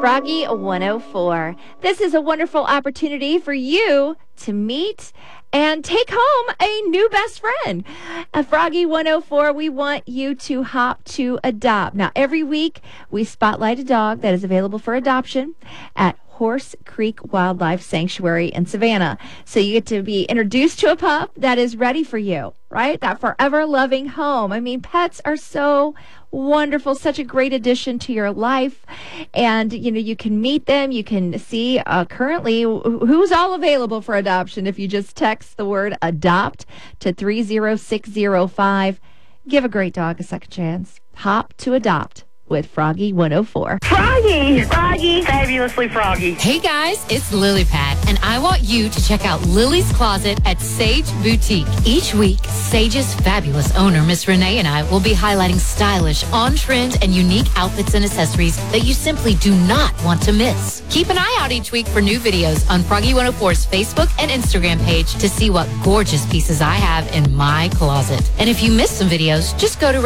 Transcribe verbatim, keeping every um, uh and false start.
Froggy one oh four. This is a wonderful opportunity for you to meet and take home a new best friend. At Froggy one oh four, we want you to hop to adopt. Now, every week we spotlight a dog that is available for adoption at Horse Creek Wildlife Sanctuary in Savannah. So you get to be introduced to a pup that is ready for you, right? That forever loving home. I mean, pets are so wonderful, such a great addition to your life. And, you know, you can meet them. You can see uh, currently who's all available for adoption if you just text the word adopt to three zero six zero five. Give a great dog a second chance. Hop to adopt with Froggy one oh four. Froggy! Froggy! Fabulously Froggy. Hey guys, it's Lily Pad, and I want you to check out Lily's Closet at Sage Boutique. Each week, Sage's fabulous owner, Miss Renee, and I will be highlighting stylish, on-trend, and unique outfits and accessories that you simply do not want to miss. Keep an eye out each week for new videos on Froggy one oh four's Facebook and Instagram page to see what gorgeous pieces I have in my closet. And if you missed some videos, just go to